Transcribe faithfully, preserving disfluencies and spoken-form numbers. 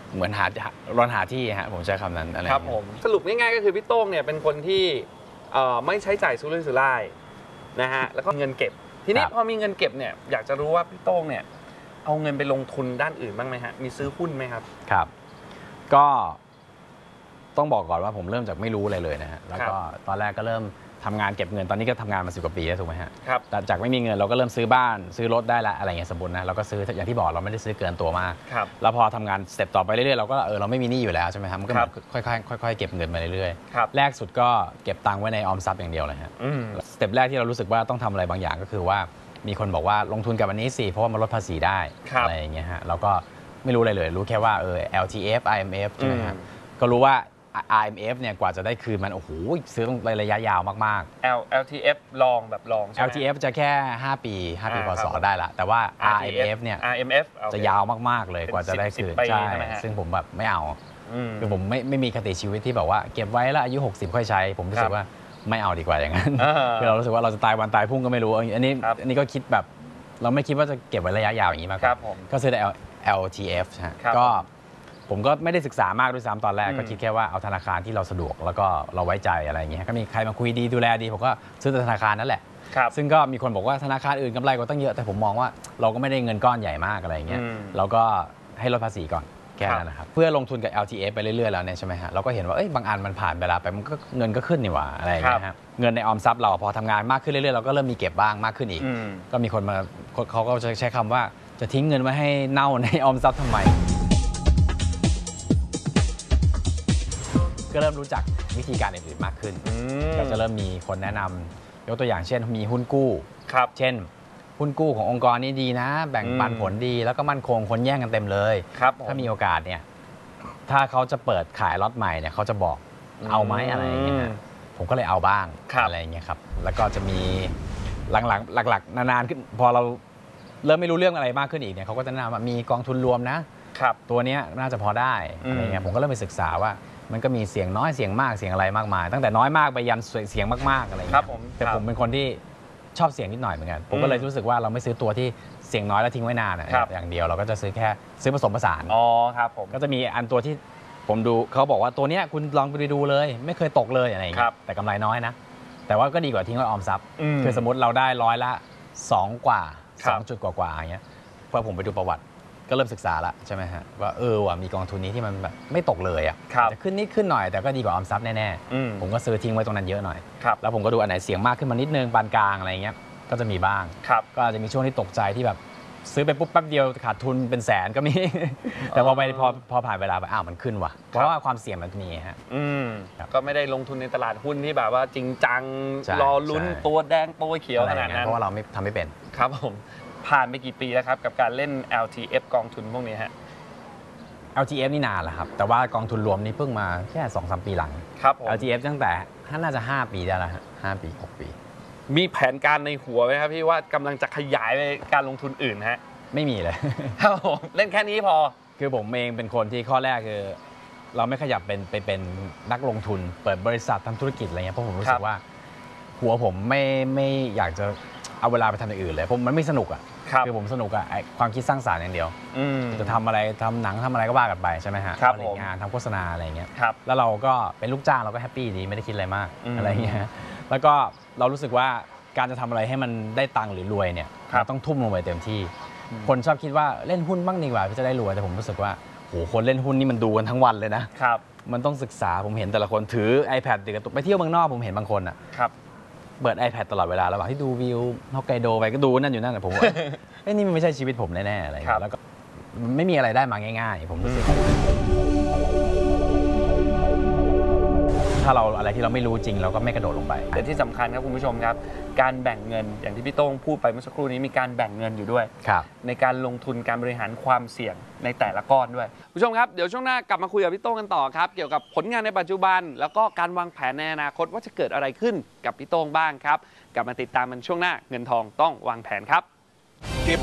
เหมือนหารอนหาที่ฮะผมใช้คำนั้นอะไรครับผมสรุปง่ายๆก็คือพี่โต้งเนี่ยเป็นคนที่ไม่ใช้จ่ายสุรุ่ยสุร่ายนะฮะแล้วก็เงินเก็บทีนี้พอมีเงินเก็บเนี่ยอยากจะรู้ว่าพี่โต้งเนี่ยเอาเงินไปลงทุนด้านอื่นบ้างไหมฮะมีซื้อหุ้นไหมครับครับก็ต้องบอกก่อนว่าผมเริ่มจากไม่รู้อะไรเลยนะฮะแล้วก็ตอนแรกก็เริ่มทำงานเก็บเงินตอนนี้ก็ทำงานมาสิบกว่าปีแล้วถูกไหมฮะครับแต่จากไม่มีเงินเราก็เริ่มซื้อบ้านซื้อรถได้ละอะไรเงี้ยสมบูรณ์นะเราก็ซื้ออย่างที่บอกเราไม่ได้ซื้อเกินตัวมากแล้วพอทำงานสเต็ปต่อไปเรื่อยๆเราก็เออเราไม่มีหนี้อยู่แล้วใช่ไหมครับมันก็ค่อยๆค่อยๆเก็บเงินมาเรื่อยๆแรกสุดก็เก็บตังค์ไว้ในออมทรัพย์อย่างเดียวเลยฮะสเต็ปแรกที่เรารู้สึกว่าต้องทำอะไรบางอย่างก็คือว่ามีคนบอกว่าลงทุนกับอันนี้สิเพราะว่ามันลดภาษีได้อะไรอย่างเงี้ยฮะเราก็ไม่รู้อะไรเลยรู้แค่ว่าเออ แอล ที เอฟ ไอ เอ็ม เอฟ ใช่ไหมครับก็รู้ว่า ไอ เอ็ม เอฟ เนี่ยกว่าจะได้คืนมันโอ้โหซื้อต้องระยะยาวมากๆ แอล ที เอฟ ลองแบบลองใช่ไหมแอล ที เอฟ จะแค่ห้าปีห้าปีพศได้ละแต่ว่า อาร์ เอ็ม เอฟ เนี่ยอาร์ เอ็ม เอฟจะยาวมากๆเลยกว่าจะได้คืนใช่ซึ่งผมแบบไม่เอาคือผมไม่ไม่มีคติชีวิตที่แบบว่าเก็บไว้แล้วอายุหกสิบค่อยใช้ผมรู้สึกว่าไม่เอาดีกว่าอย่างนั้นคือเรารู้สึกว่าเราจะตายวันตายพุ่งก็ไม่รู้อันนี้อันนี้ก็คิดแบบเราไม่คิดว่าจะเก็บไว้ระยะยาวอย่างนี้มากก็ซื้อแต่ แอล ที เอฟ ก็ผมก็ไม่ได้ศึกษามากด้วยซ้ำตอนแรกก็คิดแค่ว่าเอาธนาคารที่เราสะดวกแล้วก็เราไว้ใจอะไรอย่างเงี้ยก็มีใครมาคุยดีดูแลดีผมก็ซื้อธนาคารนั่นแหละซึ่งก็มีคนบอกว่าธนาคารอื่นกำไรก็ตั้งเยอะแต่ผมมองว่าเราก็ไม่ได้เงินก้อนใหญ่มากอะไรอย่างเงี้ยเราก็ให้ลดภาษีก่อนแค่นั้นนะครับเพื่อลงทุนกับ แอล ที เอฟ ไปเรื่อยๆแล้วเนี่ยใช่ไหมฮะเราก็เห็นว่าเอ้ยบางอันมันผ่านเวลาไปมันก็เงินก็ขึ้นนี่หว่าอะไรอย่างเงี้ยครับเงินในออมทรัพย์เราพอทำงานมากขึ้นเรื่อยๆเราก็เริ่มมีเก็บบ้างมากขึ้นอีกก็มีคนมาเขาก็ใช้คำว่าจะทิ้งเงินไว้ให้เน่าในออมทรัพย์ทำไมก็เริ่มรู้จักวิธีการอื่นๆมากขึ้นก็จะเริ่มมีคนแนะนำยกตัวอย่างเช่นมีหุ้นกู้เช่นหุ้นกู้ขององค์กรนี้ดีนะแบ่งปันผลดีแล้วก็มั่นคงคนแย่งกันเต็มเลยถ้ามีโอกาสเนี่ยถ้าเขาจะเปิดขายล็อตใหม่เนี่ยเขาจะบอกเอาไหมอะไรอย่างเงี้ยผมก็เลยเอาบ้างอะไรอย่างเงี้ยครับแล้วก็จะมีหลังๆหลักๆนานๆขึ้นพอเราเริ่มไม่รู้เรื่องอะไรมากขึ้นอีกเนี่ยเขาก็จะแนะนำว่ามีกองทุนรวมนะตัวนี้น่าจะพอได้อะไรเงี้ยผมก็เริ่มไปศึกษาว่ามันก็มีเสียงน้อยเสียงมากเสียงอะไรมากมายตั้งแต่น้อยมากไปยันเสียงมากๆอะไรอย่างเงี้ยแต่ผมเป็นคนที่ชอบเสียงนิดหน่อยเหมือนกันผมก็เลยรู้สึกว่าเราไม่ซื้อตัวที่เสียงน้อยแล้วทิ้งไว้นานอย่างเดียวเราก็จะซื้อแค่ซื้อผสมผสานอ๋อครับผมก็จะมีอันตัวที่ผมดูเขาบอกว่าตัวเนี้ยคุณลองไปดูเลยไม่เคยตกเลยอะไรอย่างเงี้ยแต่กำไรน้อยนะแต่ว่าก็ดีกว่าทิ้งไว้ออมทรัพย์คือสมมติเราได้ร้อยละสองกว่าสองจุดกว่าๆอย่างเงี้ยพอผมไปดูประวัติก็เริ่มศึกษาละใช่ไหมฮะว่าเออว่ะมีกองทุนนี้ที่มันแบบไม่ตกเลยอ่ะจะขึ้นนิดขึ้นหน่อยแต่ก็ดีกว่าออมทรัพย์แน่ๆผมก็ซื้อทิ้งไว้ตรงนั้นเยอะหน่อยแล้วผมก็ดูอันไหนเสียงมากขึ้นมานิดนึงปานกลางอะไรเงี้ยก็จะมีบ้างก็อาจจะมีช่วงที่ตกใจที่แบบซื้อไปปุ๊บแป๊บเดียวขาดทุนเป็นแสนก็มีแต่พอไปพอพอผ่านเวลาไปอ้าวมันขึ้นว่ะเพราะว่าความเสี่ยงมันมีฮะก็ไม่ได้ลงทุนในตลาดหุ้นที่แบบว่าจริงจังรอลุ้นตัวแดงตัวเขียวขนาดนั้นเพราะว่าเราไม่ทำไม่เป็นครับผมผ่านไปกี่ปีแล้วครับกับการเล่น แอล ที เอฟ กองทุนพวกนี้ฮะแอล ที เอฟ นี่นานแล้วครับแต่ว่ากองทุนรวมนี่เพิ่งมาแค่ สองสาม ปีหลังครับแอล ที เอฟ ตั้งแต่น่าจะห้าปีได้แล้วฮะห้าปีหกปีมีแผนการในหัวไหมครับพี่ว่ากำลังจะขยายไปการลงทุนอื่นฮะไม่มีเลยครับผมเล่นแค่นี้พอคือผมเองเป็นคนที่ข้อแรกคือเราไม่ขยับเป็นไปเป็นนักลงทุนเปิดบริษัททำธุรกิจอะไรเงี้ยเพราะผมรู้สึกว่าหัวผมไม่ไม่อยากจะเอาเวลาไปทำอย่างอื่นเลยผมมันไม่สนุกอ่ะคือผมสนุกอ่ะความคิดสร้างสรรค์อย่างเดียวจะทำอะไรทำหนังทำอะไรก็ว่ากันไปใช่ไหมฮะผลิตงานทำโฆษณาอะไรเงี้ยแล้วเราก็เป็นลูกจ้างเราก็แฮปปี้ดีไม่ได้คิดอะไรมากอะไรเงี้ยแล้วก็เรารู้สึกว่าการจะทำอะไรให้มันได้ตังค์หรือรวยเนี่ยเราต้องทุ่มลงไปเต็มที่คนชอบคิดว่าเล่นหุ้นบ้างดีกว่าจะได้รวยแต่ผมรู้สึกว่าโหคนเล่นหุ้นนี่มันดูกันทั้งวันเลยนะครับมันต้องศึกษาผมเห็นแต่ละคนถือ iPad ติดกับไปเที่ยวเมืองนอกผมเห็นบางคนอ่ะเปิด iPad ตลอดเวลาระหว่างที่ดูวิวฮอกไกโดไปก็ดูนั่นอยู่นั่นแต่ผมว่าเอ้ยนี่มันไม่ใช่ชีวิตผมแน่ๆอะไรแล้วก็ไม่มีอะไรได้มาง่ายๆผมรู้สึกถ้าเราอะไรที่เราไม่รู้จริงเราก็ไม่กระโดดลงไปแต่ที่สำคัญครับคุณผู้ชมครับการแบ่งเงินอย่างที่พี่โต้งพูดไปเมื่อสักครู่นี้มีการแบ่งเงินอยู่ด้วยในการลงทุนการบริหารความเสี่ยงในแต่ละก้อนด้วยผู้ชมครับเดี๋ยวช่วงหน้ากลับมาคุยกับพี่โต้งกันต่อครับเกี่ยวกับผลงานในปัจจุบันแล้วก็การวางแผนในอนาคตว่าจะเกิดอะไรขึ้นกับพี่โต้งบ้างครับกลับมาติดตามมันช่วงหน้าเงินทองต้องวางแผนครับ